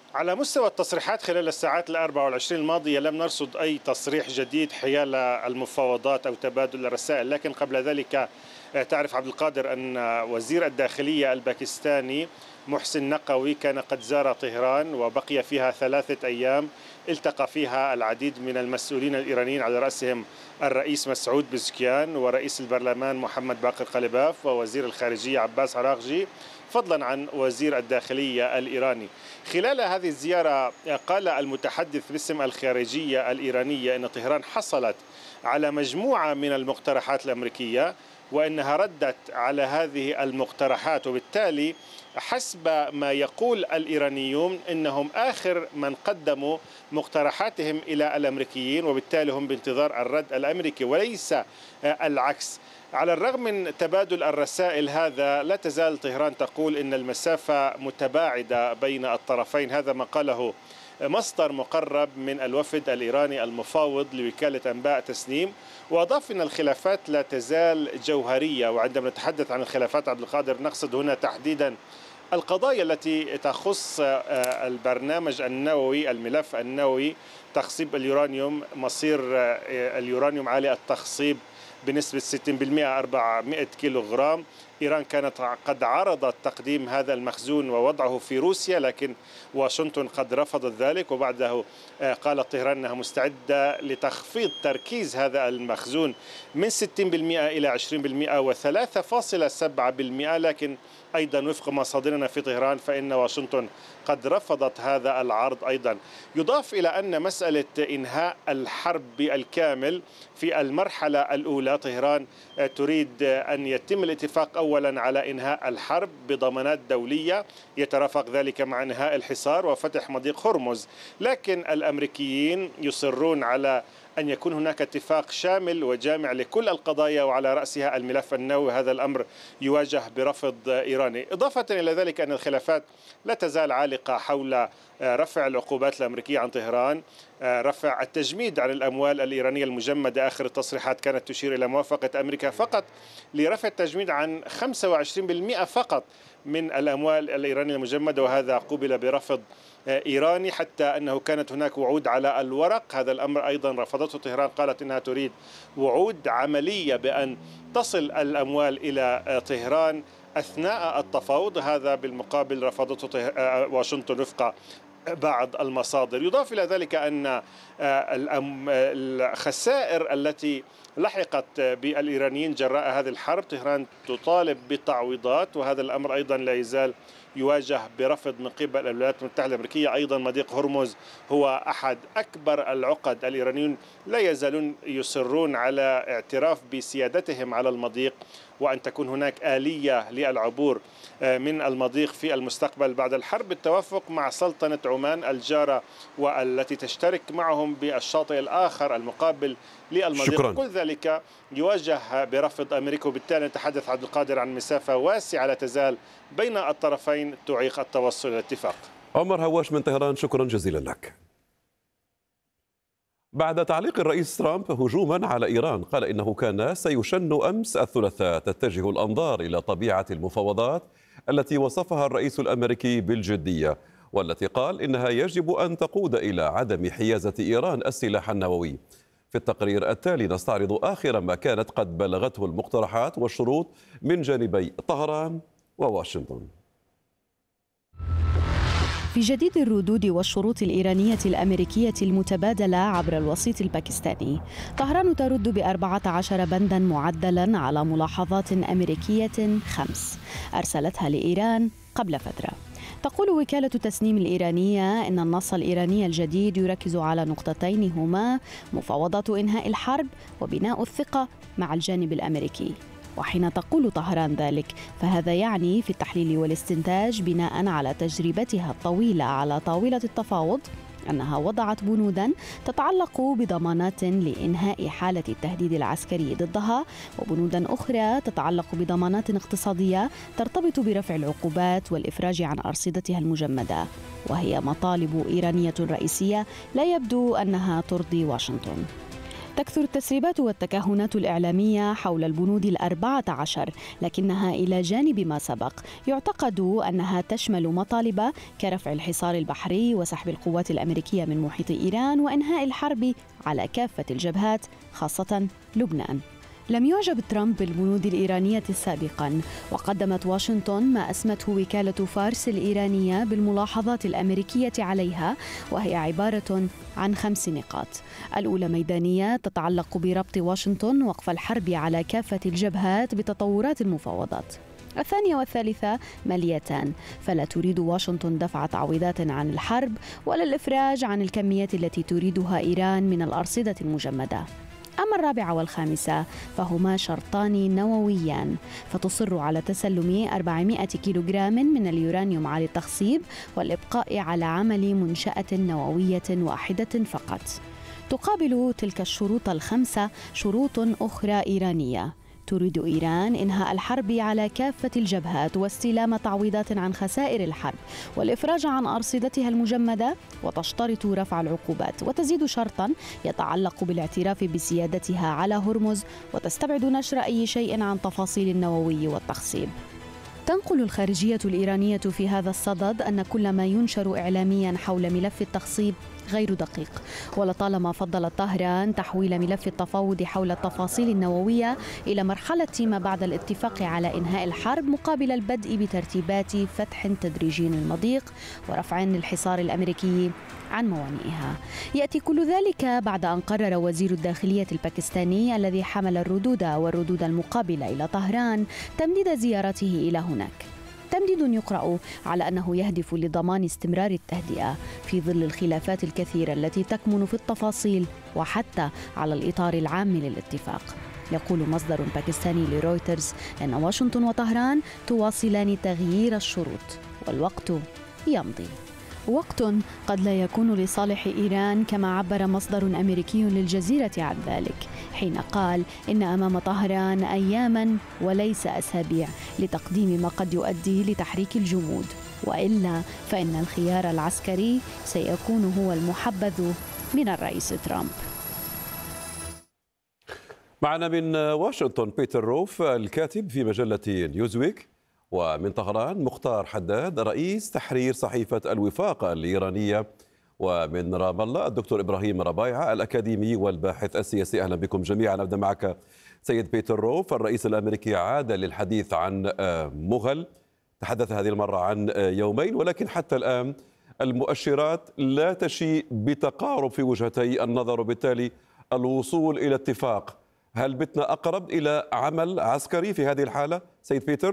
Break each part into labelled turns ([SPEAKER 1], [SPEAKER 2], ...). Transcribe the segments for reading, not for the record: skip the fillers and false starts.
[SPEAKER 1] على مستوى التصريحات خلال الساعات ال24 الماضية لم نرصد أي تصريح جديد حيال المفاوضات أو تبادل الرسائل، لكن قبل ذلك تعرف عبد القادر أن وزير الداخلية الباكستاني محسن نقوي كان قد زار طهران وبقي فيها 3 أيام، التقى فيها العديد من المسؤولين الإيرانيين على رأسهم الرئيس مسعود بزكيان ورئيس البرلمان محمد باقر قليباف ووزير الخارجية عباس عراقجي، فضلا عن وزير الداخلية الإيراني. خلال هذه الزيارة قال المتحدث باسم الخارجية الإيرانية أن طهران حصلت على مجموعة من المقترحات الأمريكية وأنها ردت على هذه المقترحات، وبالتالي حسب ما يقول الإيرانيون إنهم آخر من قدموا مقترحاتهم إلى الأمريكيين، وبالتالي هم بانتظار الرد الأمريكي وليس العكس. على الرغم من تبادل الرسائل هذا، لا تزال طهران تقول إن المسافة متباعدة بين الطرفين، هذا ما قاله مصدر مقرب من الوفد الإيراني المفاوض لوكالة أنباء تسنيم، وأضاف أن الخلافات لا تزال جوهرية. وعندما نتحدث عن الخلافات عبد القادر نقصد هنا تحديدا القضايا التي تخص البرنامج النووي، الملف النووي، تخصيب اليورانيوم، مصير اليورانيوم عالي التخصيب بنسبة 60%، 400 كيلوغرام. إيران كانت قد عرضت تقديم هذا المخزون ووضعه في روسيا، لكن واشنطن قد رفضت ذلك، وبعده قالت طهران أنها مستعدة لتخفيض تركيز هذا المخزون من 60% إلى 20% و3.7%، لكن أيضا وفق مصادرنا في طهران فإن واشنطن قد رفضت هذا العرض أيضا. يضاف إلى أن مسألة إنهاء الحرب بالكامل في المرحلة الأولى، طهران تريد أن يتم الاتفاق أولا على إنهاء الحرب بضمانات دولية يترافق ذلك مع إنهاء الحصار وفتح مضيق هرمز، لكن الأمريكيين يصرون على أن يكون هناك اتفاق شامل وجامع لكل القضايا وعلى رأسها الملف النووي. هذا الأمر يواجه برفض إيراني. إضافة إلى ذلك أن الخلافات لا تزال عالقة حول رفع العقوبات الأمريكية عن طهران، رفع التجميد عن الأموال الإيرانية المجمدة. آخر التصريحات كانت تشير إلى موافقة أمريكا فقط لرفع التجميد عن 25% فقط من الأموال الإيرانية المجمدة، وهذا قوبل برفض إيراني، حتى أنه كانت هناك وعود على الورق. هذا الأمر أيضا رفضته طهران، قالت أنها تريد وعود عملية بأن تصل الأموال إلى طهران أثناء التفاوض. هذا بالمقابل رفضته واشنطن وفق بعض المصادر. يضاف إلى ذلك أن الخسائر التي لحقت بالإيرانيين جراء هذه الحرب، طهران تطالب بتعويضات، وهذا الأمر أيضا لا يزال يواجه برفض من قبل الولايات المتحدة الأمريكية. أيضا مضيق هرمز هو أحد أكبر العقد، الإيرانيون لا يزالون يصرون على اعتراف بسيادتهم على المضيق وأن تكون هناك آلية للعبور من المضيق في المستقبل بعد الحرب بالتوافق مع سلطنة عمان الجارة والتي تشترك معهم بالشاطئ الآخر المقابل للمضيق.
[SPEAKER 2] شكرا.
[SPEAKER 1] كل ذلك يواجه برفض أمريكا، وبالتالي نتحدث عبد القادر عن مسافة واسعة لا تزال بين الطرفين تعيق التوصل إلى اتفاق.
[SPEAKER 2] عمر هواش من طهران، شكرا جزيلا لك. بعد تعليق الرئيس ترامب هجوما على إيران، قال إنه كان سيشن أمس الثلاثاء تتجه الأنظار إلى طبيعة المفاوضات التي وصفها الرئيس الأمريكي بالجدية، والتي قال إنها يجب أن تقود إلى عدم حيازة إيران السلاح النووي. في التقرير التالي نستعرض آخر ما كانت قد بلغته المقترحات والشروط من جانبي طهران وواشنطن.
[SPEAKER 3] في جديد الردود والشروط الإيرانية الأمريكية المتبادلة عبر الوسيط الباكستاني، طهران ترد ب14 بندا معدلا على ملاحظات أمريكية 5 أرسلتها لإيران قبل فترة. تقول وكالة تسنيم الإيرانية إن النص الإيراني الجديد يركز على نقطتين هما مفاوضات إنهاء الحرب وبناء الثقة مع الجانب الأمريكي. وحين تقول طهران ذلك فهذا يعني في التحليل والاستنتاج بناء على تجربتها الطويلة على طاولة التفاوض أنها وضعت بنودا تتعلق بضمانات لإنهاء حالة التهديد العسكري ضدها، وبنودا أخرى تتعلق بضمانات اقتصادية ترتبط برفع العقوبات والإفراج عن أرصدتها المجمدة، وهي مطالب إيرانية رئيسية لا يبدو أنها ترضي واشنطن. تكثر التسريبات والتكهنات الإعلامية حول البنود 14، لكنها إلى جانب ما سبق يعتقد أنها تشمل مطالب كرفع الحصار البحري وسحب القوات الأمريكية من محيط إيران وإنهاء الحرب على كافة الجبهات خاصة لبنان. لم يعجب ترامب بالبنود الإيرانية سابقا، وقدمت واشنطن ما أسمته وكالة فارس الإيرانية بالملاحظات الأمريكية عليها، وهي عبارة عن 5 نقاط. الأولى ميدانية تتعلق بربط واشنطن وقف الحرب على كافة الجبهات بتطورات المفاوضات. الثانية والثالثة ماليتان، فلا تريد واشنطن دفع تعويضات عن الحرب ولا الإفراج عن الكميات التي تريدها إيران من الأرصدة المجمدة. أما الرابعة والخامسة فهما شرطان نوويان، فتصر على تسلم 400 كيلوغرام من اليورانيوم على التخصيب والإبقاء على عمل منشأة نووية واحدة فقط. تقابل تلك الشروط الخمسة شروط أخرى إيرانية. تريد إيران إنهاء الحرب على كافة الجبهات واستلام تعويضات عن خسائر الحرب والإفراج عن أرصدتها المجمدة، وتشترط رفع العقوبات، وتزيد شرطا يتعلق بالاعتراف بسيادتها على هرمز، وتستبعد نشر أي شيء عن تفاصيل النووي والتخصيب. تنقل الخارجية الإيرانية في هذا الصدد أن كل ما ينشر إعلاميا حول ملف التخصيب غير دقيق، ولطالما فضلت طهران تحويل ملف التفاوض حول التفاصيل النووية إلى مرحلة ما بعد الاتفاق على إنهاء الحرب مقابل البدء بترتيبات فتح تدريجي للمضيق ورفع الحصار الأمريكي عن موانئها. يأتي كل ذلك بعد أن قرر وزير الداخلية الباكستاني الذي حمل والردود المقابلة إلى طهران تمديد زيارته إلى هناك. تمديد يقرأ على أنه يهدف لضمان استمرار التهدئة في ظل الخلافات الكثيرة التي تكمن في التفاصيل وحتى على الإطار العام للاتفاق. يقول مصدر باكستاني لرويترز أن واشنطن وطهران تواصلان تغيير الشروط والوقت يمضي. وقت قد لا يكون لصالح إيران كما عبر مصدر أمريكي للجزيرة عن ذلك، حين قال إن أمام طهران أياما وليس أسابيع لتقديم ما قد يؤدي لتحريك الجمود، وإلا فإن الخيار العسكري سيكون هو المحبذ من الرئيس ترامب.
[SPEAKER 2] معنا من واشنطن بيتر روف الكاتب في مجلة نيوزويك، ومن طهران مختار حداد رئيس تحرير صحيفة الوفاق الإيرانية، ومن رام الله الدكتور إبراهيم ربايعة الأكاديمي والباحث السياسي. أهلا بكم جميعا. أبدأ معك سيد بيتر روف. الرئيس الأمريكي عاد للحديث عن مغل، تحدث هذه المرة عن يومين، ولكن حتى الآن المؤشرات لا تشيء بتقارب في وجهتي النظر، وبالتالي الوصول إلى اتفاق. هل بتنا أقرب إلى عمل عسكري في هذه الحالة سيد بيتر؟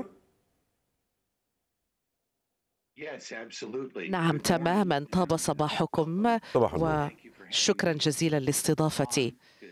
[SPEAKER 4] نعم تماما. طاب صباحكم وشكرا جزيلا لاستضافتي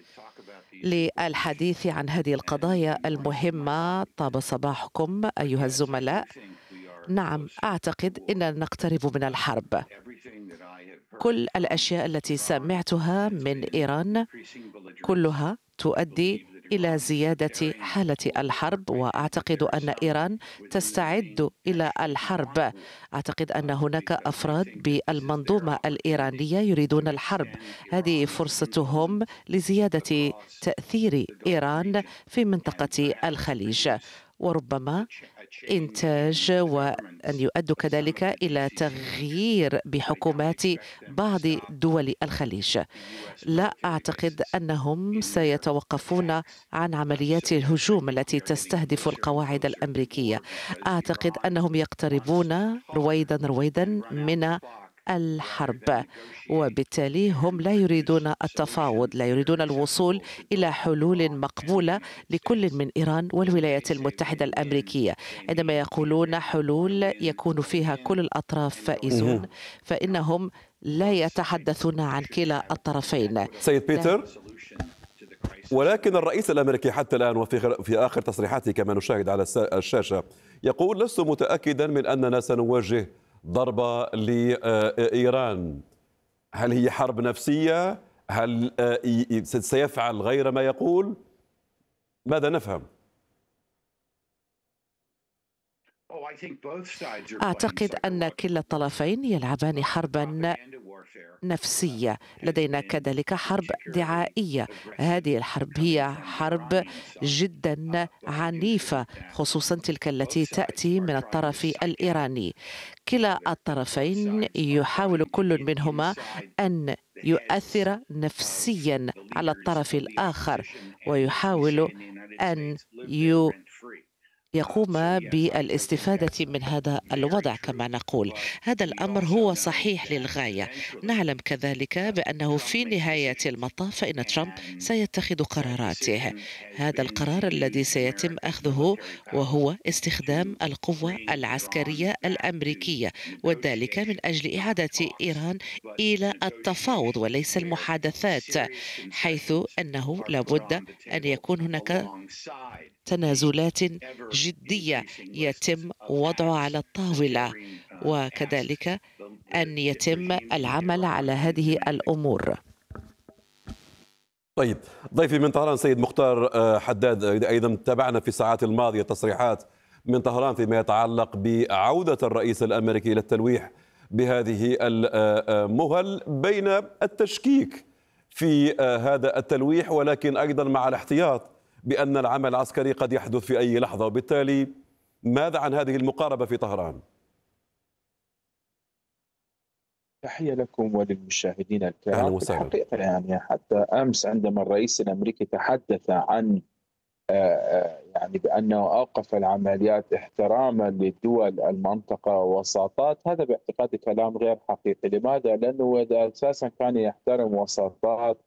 [SPEAKER 4] للحديث عن هذه القضايا المهمة. طاب صباحكم أيها الزملاء. نعم أعتقد أننا نقترب من الحرب. كل الأشياء التي سمعتها من إيران كلها تؤدي إلى زيادة حالة الحرب، وأعتقد أن إيران تستعد إلى الحرب. أعتقد أن هناك أفراد بالمنظومة الإيرانية يريدون الحرب. هذه فرصتهم لزيادة تأثير إيران في منطقة الخليج، وربما إنتاج وأن يؤدوا كذلك إلى تغيير بحكومات بعض دول الخليج. لا أعتقد أنهم سيتوقفون عن عمليات الهجوم التي تستهدف القواعد الأمريكية. أعتقد أنهم يقتربون رويدا من الحرب، وبالتالي هم لا يريدون التفاوض، لا يريدون الوصول إلى حلول مقبولة لكل من إيران والولايات المتحدة الأمريكية. عندما يقولون حلول يكون فيها كل الأطراف فائزون، فإنهم لا يتحدثون عن كلا الطرفين.
[SPEAKER 2] سيد بيتر، ولكن الرئيس الأمريكي حتى الآن وفي آخر تصريحاته كما نشاهد على الشاشة يقول: لست متأكدا من أننا سنوجه ضربة لإيران. هل هي حرب نفسية؟ هل سيفعل غير ما يقول؟ ماذا نفهم؟
[SPEAKER 4] أعتقد أن كلا الطرفين يلعبان حربا نفسية، لدينا كذلك حرب دعائية. هذه الحرب هي حرب جدا عنيفة، خصوصا تلك التي تأتي من الطرف الإيراني. كلا الطرفين يحاول كل منهما أن يؤثر نفسيا على الطرف الآخر، ويحاول أن يقوم بالاستفادة من هذا الوضع كما نقول. هذا الأمر هو صحيح للغاية. نعلم كذلك بأنه في نهاية المطاف فإن ترامب سيتخذ قراراته. هذا القرار الذي سيتم أخذه وهو استخدام القوة العسكرية الأمريكية، وذلك من أجل إعادة إيران إلى التفاوض وليس المحادثات، حيث أنه لابد أن يكون هناك تنازلات جدية يتم وضعها على الطاولة، وكذلك أن يتم العمل على هذه الأمور.
[SPEAKER 2] طيب، ضيفي من طهران سيد مختار حداد، أيضا تابعنا في الساعات الماضية تصريحات من طهران فيما يتعلق بعودة الرئيس الأمريكي إلى التلويح بهذه المهل، بين التشكيك في هذا التلويح ولكن أيضا مع الاحتياط بأن العمل العسكري قد يحدث في أي لحظة. وبالتالي ماذا عن هذه المقاربة في طهران؟
[SPEAKER 5] تحية لكم وللمشاهدين
[SPEAKER 2] أهلا
[SPEAKER 5] الكرام. في
[SPEAKER 2] وسهلا.
[SPEAKER 5] الحقيقة يعني حتى أمس عندما الرئيس الأمريكي تحدث عن يعني بأنه أوقف العمليات احتراما لدول المنطقة ووساطات، هذا باعتقادي كلام غير حقيقي. لماذا؟ لأنه إذا أساسا كان يحترم وساطات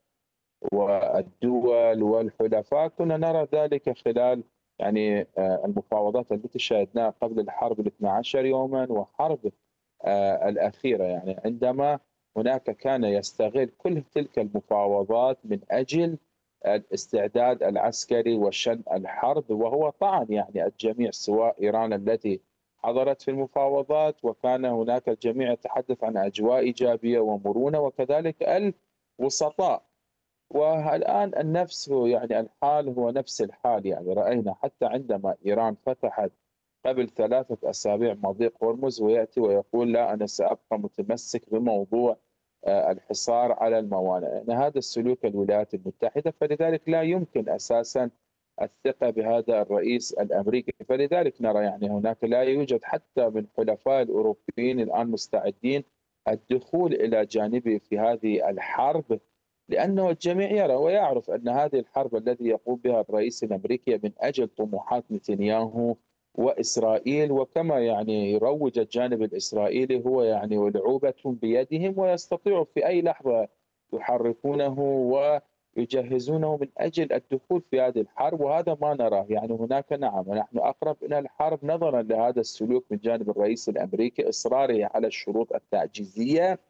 [SPEAKER 5] والدول والحلفاء كنا نرى ذلك خلال يعني المفاوضات التي شاهدناها قبل الحرب 12 يوما وحرب الأخيرة، يعني عندما هناك كان يستغل كل تلك المفاوضات من أجل الاستعداد العسكري وشن الحرب، وهو طعن يعني الجميع سواء إيران التي حضرت في المفاوضات، وكان هناك الجميع يتحدث عن أجواء إيجابية ومرونة، وكذلك الوسطاء. والآن النفس هو يعني الحال هو نفس الحال. يعني رأينا حتى عندما إيران فتحت قبل 3 أسابيع مضيق هرمز ويأتي ويقول لا أنا سأبقى متمسك بموضوع الحصار على الموانئ، يعني هذا السلوك الولايات المتحدة، فلذلك لا يمكن أساسا الثقة بهذا الرئيس الأمريكي. فلذلك نرى يعني هناك لا يوجد حتى من حلفاء الأوروبيين الآن مستعدين الدخول إلى جانبه في هذه الحرب، لأنه الجميع يرى ويعرف أن هذه الحرب التي يقوم بها الرئيس الأمريكي من أجل طموحات نتنياهو وإسرائيل، وكما يعني يروج الجانب الإسرائيلي هو يعني لعوبة بيدهم ويستطيعوا في أي لحظة يحركونه ويجهزونه من أجل الدخول في هذه الحرب، وهذا ما نراه. يعني هناك نعم نحن أقرب إلى الحرب نظرا لهذا السلوك من جانب الرئيس الأمريكي، إصراره على الشروط التعجيزية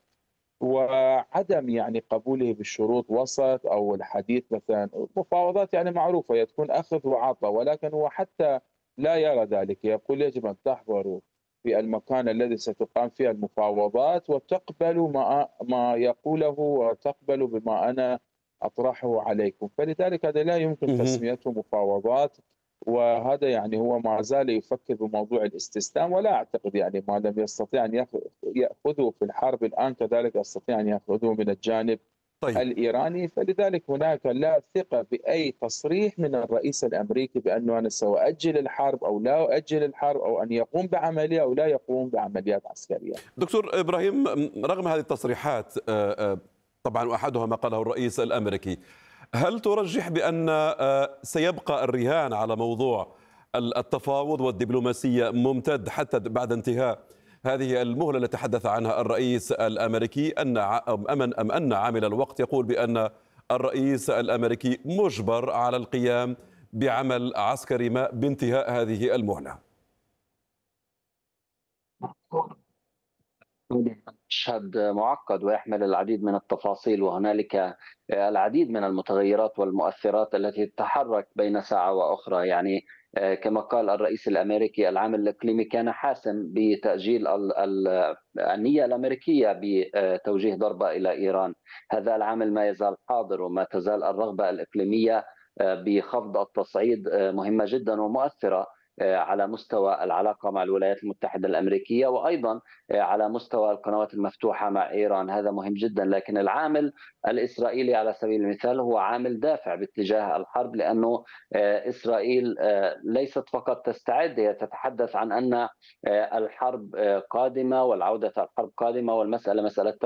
[SPEAKER 5] وعدم يعني قبوله بالشروط وسط او الحديث. مثلا المفاوضات يعني معروفه تكون اخذ وعطاء، ولكن هو حتى لا يرى ذلك، يقول يجب ان تحضروا في المكان الذي ستقام فيه المفاوضات وتقبلوا ما يقوله وتقبلوا بما انا اطرحه عليكم. فلذلك هذا لا يمكن تسميته مفاوضات، وهذا يعني هو ما زال يفكر بموضوع الاستسلام، ولا اعتقد يعني ما لم يستطيع ان ياخذه في الحرب الان كذلك يستطيع ان ياخذه من الجانب
[SPEAKER 2] طيب.
[SPEAKER 5] الإيراني. فلذلك هناك لا ثقة بأي تصريح من الرئيس الأمريكي بأنه أنا سأؤجل الحرب أو لا أؤجل الحرب أو أن يقوم بعملية أو لا يقوم بعمليات عسكرية.
[SPEAKER 2] دكتور إبراهيم، رغم هذه التصريحات طبعا أحدها ما قاله الرئيس الأمريكي، هل ترجح بأن سيبقى الرهان على موضوع التفاوض والدبلوماسية ممتد حتى بعد انتهاء هذه المهلة التي تحدث عنها الرئيس الأمريكي، أم أن عامل الوقت يقول بأن الرئيس الأمريكي مجبر على القيام بعمل عسكري ما بانتهاء هذه المهلة؟
[SPEAKER 6] مشهد معقد ويحمل العديد من التفاصيل، وهنالك العديد من المتغيرات والمؤثرات التي تتحرك بين ساعة وأخرى. يعني كما قال الرئيس الأمريكي العامل الإقليمي كان حاسم بتأجيل النية الأمريكية بتوجيه ضربة إلى إيران. هذا العامل ما يزال حاضر، وما تزال الرغبة الإقليمية بخفض التصعيد مهمة جدا ومؤثرة. على مستوى العلاقة مع الولايات المتحدة الأمريكية، وأيضا على مستوى القنوات المفتوحة مع إيران. هذا مهم جدا، لكن العامل الإسرائيلي على سبيل المثال هو عامل دافع باتجاه الحرب، لأنه إسرائيل ليست فقط تستعد، هي تتحدث عن أن الحرب قادمة والعودة الحرب قادمة، والمسألة مسألة